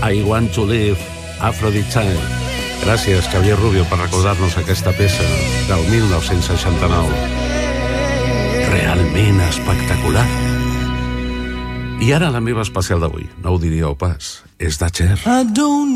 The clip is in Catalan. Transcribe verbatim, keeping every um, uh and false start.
I Want to Live, Aphrodite Child. Gràcies, Xavier Rubio, per recordar-nos aquesta peça del mil nou-cents seixanta-nou. Realment espectacular. I ara la meva especial d'avui, no ho diríeu pas, és de Cher.